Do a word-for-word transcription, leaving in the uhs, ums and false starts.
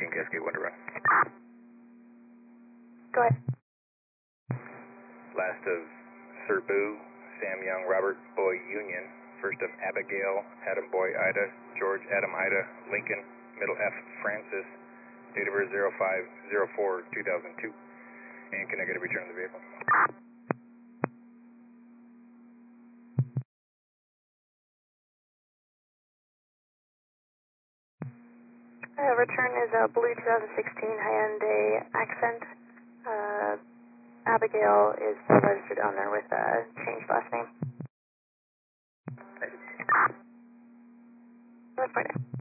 fourteen Cascade one to run. Go ahead. Last of Sir Boo, Sam Young, Robert Boy Union. First of Abigail, Adam Boy Ida, George Adam Ida, Lincoln, middle F Francis, date of birth zero five zero four two thousand two. And can I get a return of the vehicle? Uh, return is a blue twenty sixteen Hyundai Accent. Uh, Abigail is the registered owner with a changed last name. That's my name.